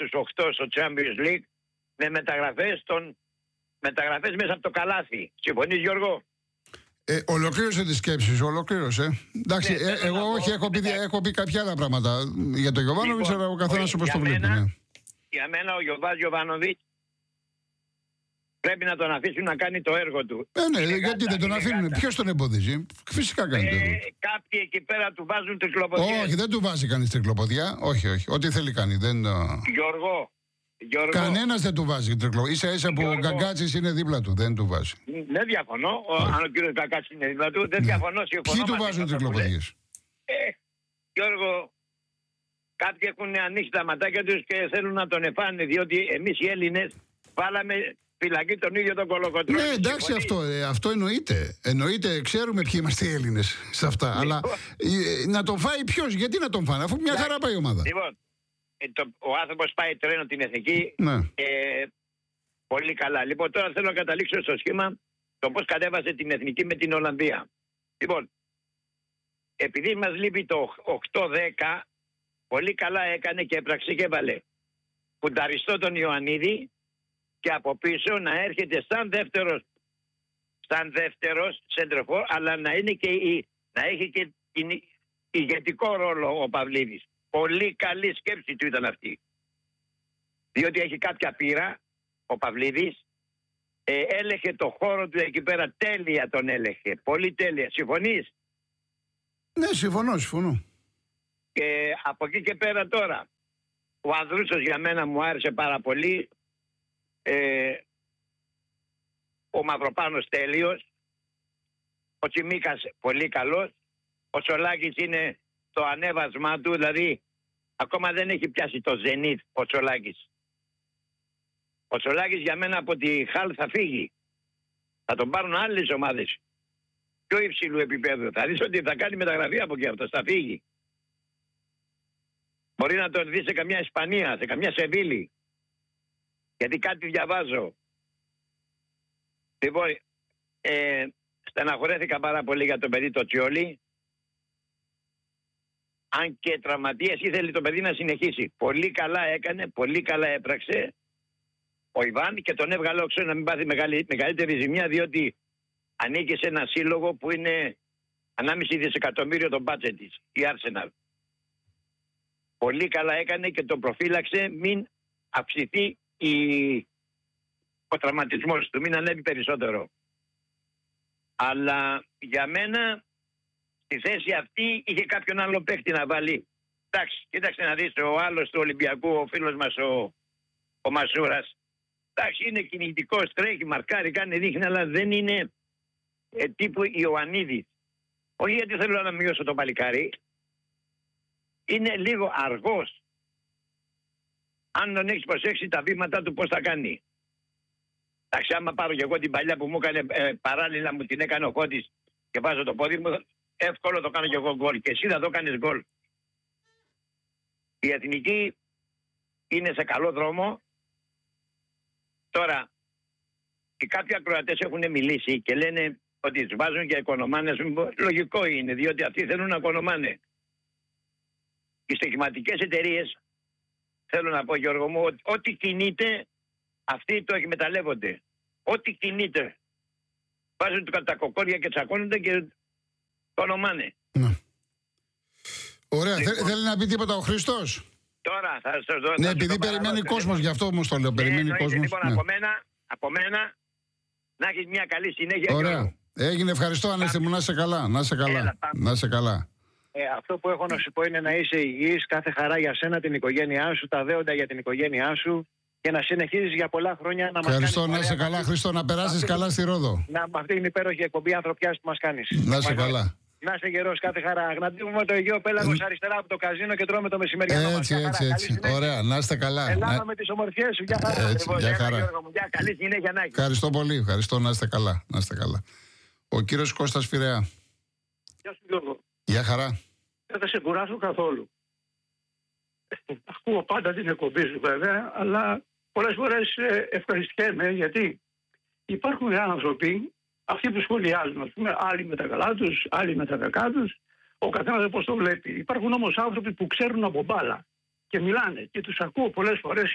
στους 8 στο Champions League με μεταγραφές μέσα από το καλάθι. Συμφωνείς, Γιώργο? Ολοκλήρωσε τη σκέψη σου, ολοκλήρωσε. Εντάξει, Ναι, εγώ όχι, έχω πει κάποια άλλα πράγματα για τον Γιοβάνοβιτς, αλλά ο καθένας όπως το βλέπει. Ναι. Για μένα ο Γιοβάνοβιτς πρέπει να τον αφήσουν να κάνει το έργο του. Ναι, γιατί δεν τον αφήνουν, ποιος τον εμποδίζει? Φυσικά κάνει το έργο. Κάποιοι εκεί πέρα του βάζουν τρικλοποδιά. Όχι, δεν του βάζει κανείς τρικλοποδιά. Όχι, ό,τι θέλει κάνει. Γιώργο. Κανένας δεν του βάζει τρικλοποδιά. Ίσα-ίσα που ο Γκαγκάτσης είναι δίπλα του, δεν του βάζει. Δεν διαφωνώ. Αν ο κύριος Γκαγκάτσης είναι δίπλα του, δεν διαφωνώ. Ποιοι του βάζουν τρικλοποδιές? Γιώργο, κάποιοι έχουν ανοίξει τα ματάκια τους και θέλουν να τον εφάνε, διότι εμείς οι Έλληνες βάλαμε φυλακή τον ίδιο τον Κολοκοτρώνη. Ναι, εντάξει, αυτό εννοείται. Εννοείται, ξέρουμε ποιοι είμαστε οι Έλληνες σε αυτά. Αλλά να τον φάει ποιος, γιατί να τον φάνε, αφού μια χαρά πάει η ομάδα. Λοιπόν, ο άνθρωπος πάει τρένο την εθνική. Ναι. Πολύ καλά. Λοιπόν, τώρα θέλω να καταλήξω στο σχήμα το πώς κατέβασε την εθνική με την Ολλανδία. Λοιπόν, επειδή μας λείπει το 8-10, πολύ καλά έκανε και έπραξε και έβαλε κουνταριστό τον Ιωαννίδη και από πίσω να έρχεται σαν δεύτερος σεντροφόρ, αλλά να έχει και ηγετικό ρόλο ο Παυλίδης. Πολύ καλή σκέψη του ήταν αυτή. Διότι έχει κάποια πείρα ο Παυλίδης, έλεγε το χώρο του εκεί πέρα, τέλεια τον έλεγε. Πολύ τέλεια. Συμφωνείς? Ναι, συμφωνώ. Και από εκεί και πέρα τώρα, ο Ανδρούσος για μένα μου άρεσε πάρα πολύ. Ο Μαυροπάνος τέλειος. Ο Τσιμίκας πολύ καλός. Ο Σολάκης είναι το ανέβασμά του, δηλαδή ακόμα δεν έχει πιάσει το ζενίτ ο Σολάκης. Ο Σολάκης για μένα από τη Χαλ θα φύγει. Θα τον πάρουν άλλες ομάδες πιο υψηλού επίπεδου. Θα δεις ότι θα κάνει μεταγραφή από εκεί, αυτός θα φύγει. Μπορεί να τον δει σε καμιά Ισπανία, σε καμιά Σεβίλη. Γιατί κάτι διαβάζω. Λοιπόν, στεναχωρέθηκα πάρα πολύ για το παιδί το Τσιόλι. Αν και τραυματίας, ήθελε το παιδί να συνεχίσει. Πολύ καλά έκανε, πολύ καλά έπραξε ο Ιβάν και τον έβγαλε όξο να μην πάθει μεγαλύτερη ζημιά, διότι ανήκει σε ένα σύλλογο που είναι 1,5 δισεκατομμύριο το μπάτζετ της, η Arsenal. Πολύ καλά έκανε και τον προφύλαξε μην αυξηθεί ο τραυματισμός του, μην ανέβει περισσότερο. Αλλά για μένα στη θέση αυτή είχε κάποιον άλλο παίχτη να βάλει. Εντάξει, κοίταξε να δεις, ο άλλος του Ολυμπιακού, ο φίλος μας ο Μασούρας. Εντάξει, είναι κινητικός, τρέχει, μαρκάρει, κάνει, δείχνει, αλλά δεν είναι τύπου Ιωαννίδης. Όχι γιατί θέλω να μειώσω το παλικάρι. Είναι λίγο αργός. Αν τον έχεις προσέξει τα βήματα του πώς θα κάνει. Εντάξει, άμα πάρω και εγώ την παλιά που μου έκανε παράλληλα, μου την έκανε ο Κώτης και βάζω το πόδι μου, εύκολο το κάνω και εγώ γκολ. Και εσύ θα το κάνεις γκολ. Η εθνική είναι σε καλό δρόμο. Τώρα, και κάποιοι ακροατές έχουν μιλήσει και λένε ότι τους βάζουν και οικονομάνες. Λογικό είναι, διότι αυτοί θέλουν να οικονομάνε. Οι στοιχηματικές εταιρείες, θέλω να πω, Γιώργο μου, ότι ό,τι κινείται, αυτοί το εκμεταλλεύονται. Ό,τι κινείται. Βάζουν τα κοκόρια και τσακώνονται και το ονομάνε. Ναι. Ωραία. Θέλει να πει τίποτα ο Χριστός? Τώρα θα σας δω. Ναι, επειδή περιμένει κόσμος, γι' αυτό όμως το λέω. Περιμένει κόσμος. Λοιπόν, από μένα, να έχεις μια καλή συνέχεια. Ωραία. Έγινε, ευχαριστώ, Ανέστη μου, να είσαι καλά. Να είσαι καλά. Αυτό που έχω να σου πω είναι να είσαι υγιής, κάθε χαρά για σένα, την οικογένειά σου, τα δέοντα για την οικογένειά σου και να συνεχίζεις για πολλά χρόνια να μας κάνεις. Ευχαριστώ, να είσαι καλά, Χριστό, να περάσεις καλά στη Ρόδο. Με αυτή την υπέροχη εκπομπή ανθρωπιάς που μας κάνεις. Να είσαι καλά. Να είσαι γερός, κάθε χαρά. Γναντίζουμε το Αιγαίο Πέλαγος αριστερά από το καζίνο και τρώμε το μεσημεριανό μας. Έτσι. Ωραία, να είστε καλά. Ελλάδα με τις ομορφιές σου. Γεια χαρά. Γεια χαρά. Καλή συνέχεια, Νάκη. Ευχαριστώ πολύ. Ευχαριστώ, να είστε καλά. Ο κύριος Κώστας Φιρέα. Γεια σου, Γιώργο. Γεια χαρά. Δεν θα σε κουράσω καθόλου. Ακούω πάντα την εκπομπή σου βέβαια, αλλά πολλές φορές ευχαριστιέμαι γιατί υπάρχουν άνθρωποι, αυτοί που σχολιάζουν, ας πούμε, άλλοι με τα καλά τους, άλλοι με τα κακά τους, ο καθένας πώς το βλέπει. Υπάρχουν όμως άνθρωποι που ξέρουν από μπάλα και μιλάνε και τους ακούω πολλές φορές